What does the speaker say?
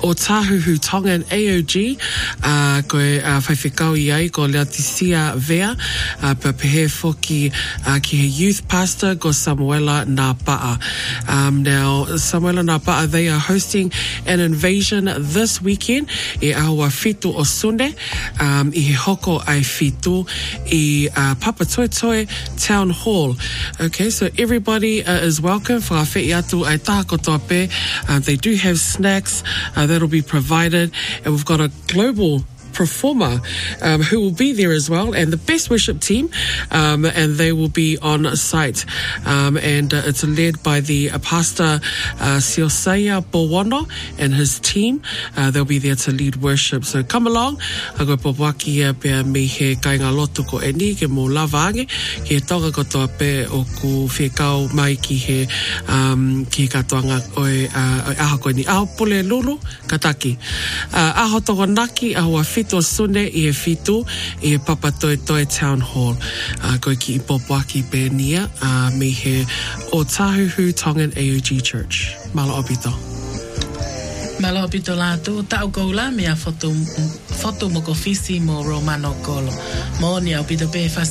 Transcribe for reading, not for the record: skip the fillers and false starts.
o Tahuhu Tongan AOG, koe whaiwhikau I ai ko Leotisia Vea, pa pehe foki ki he youth pastor ko Samuela Napa'a. Now, Samuela Napa'a, they are hosting an invasion this weekend I aua fitu o Sune, I he hoko ai fitu I Papatoetoe Town Hall. Okay, so everybody is welcome. Whakawhi atu ai taha kotoa pe. They do have snacks that'll be provided, and we've got a global performer who will be there as well, and the best worship team, and they will be on site, and it's led by the pastor Siosaya Bowono and his team. They'll be there to lead worship, so come along. Ago popaki pe me he kainga lotu ko eni ke mo lavange ke tonga kotoa pe o ku whekau mai ki he ki katoanga oi aho koe ni aho pole lulu kataki aho tonga naki aho a to Sune I he fitu I he Papatoetoe Town Hall. Koe ki I popwaki pe nia me he o Tahuhu Tongan AOG Church. Malo opito. Malo opito lātou. Tau koula mea foto moko fisi mo Romano Kolo. Mo ni opito pe